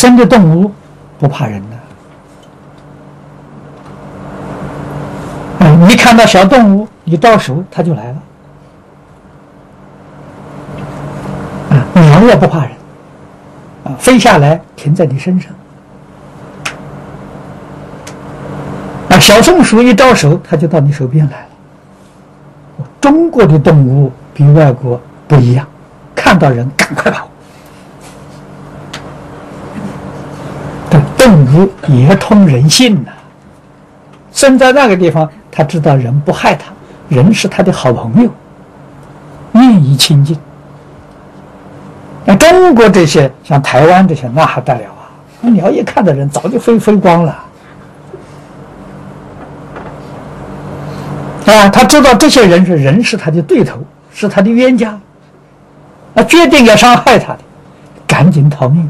生的动物不怕人的。你看到小动物，你招手，它就来了。鸟也不怕人，飞下来停在你身上。小松鼠一招手，它就到你手边来了。中国的动物比外国不一样，看到人赶快跑。动物也通人性呐，生在那个地方，他知道人不害他，人是他的好朋友，愿意亲近。中国这些像台湾这些，那还得了啊！鸟一看到人，早就飞光了。他知道这些人是他的对头，是他的冤家，决定要伤害他的，赶紧逃命。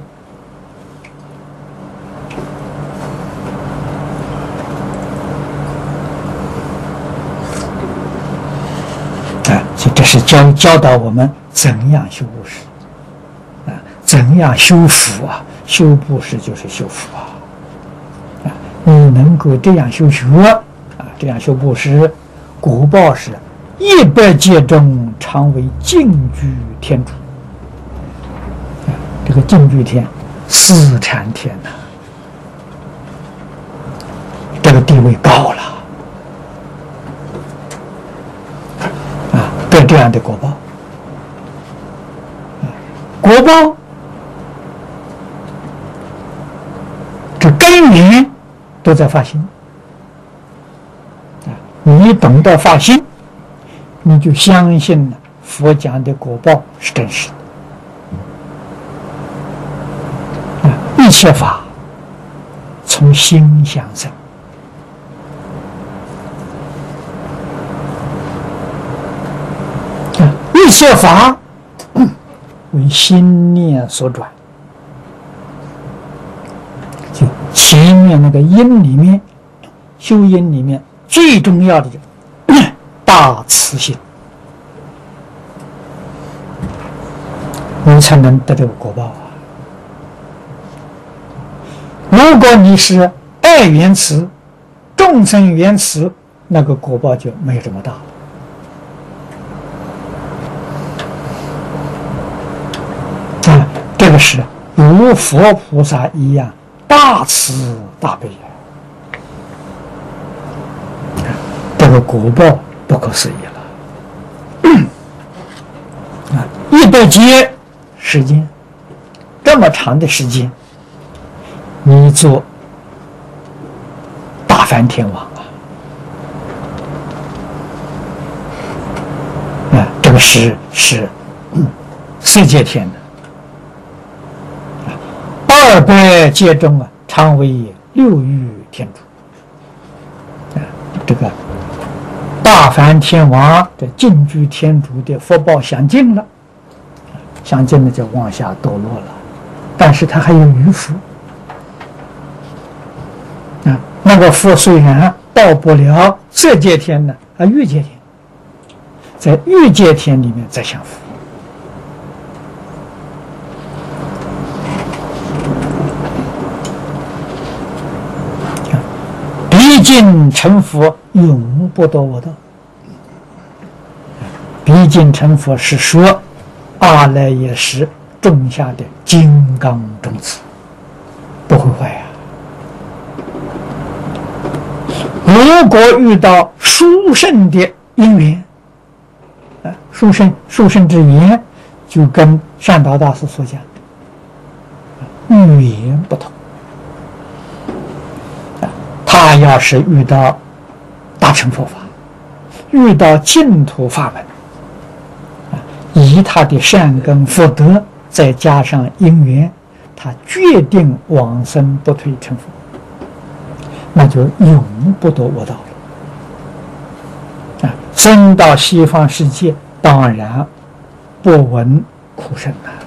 所以这是教导我们怎样修布施，怎样修福啊？修布施就是修福啊！你能够这样修学这样修布施，果报是100劫中常为净居天主。这个净居天，四禅天呐，这个地位高了。得这样的果报，果报这根源都在发心。你懂得发心，你就相信了佛讲的果报是真实的。一切法从心想生。一切法为心念所转，就前面那个因里面，修因里面最重要的就是大慈心，你才能得这个果报啊。如果你是爱缘慈、众生缘慈，那个果报就没有这么大了。这个是如佛菩萨一样大慈大悲，这个果报不可思议了。100劫时间，这么长的时间，你做大梵天王这个是世界天的。200劫中常为6欲天主。这个大梵天王这净居天主的福报享尽了，享尽了就往下堕落了，但是他还有余福。那个福虽然到不了色界天呢，欲界天，在欲界天里面再享福。毕竟成佛永不堕我道。毕竟成佛是说阿赖耶识种下的金刚种子，不会坏呀。如果遇到殊胜的因缘，殊胜之缘，就跟善导大师所讲的语言不同。他要是遇到大乘佛法，遇到净土法门，以他的善根福德，再加上因缘，他决定往生不退成佛，那就永不堕我道了。生到西方世界，当然不闻苦声了。